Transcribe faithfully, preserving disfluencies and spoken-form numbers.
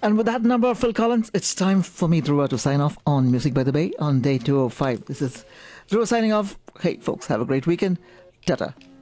And with that number of Phil Collins, it's time for me, Dhruva, to sign off on Music by the Bay on day two oh five. This is Dhruva signing off. Hey, folks, have a great weekend. Ta-ta.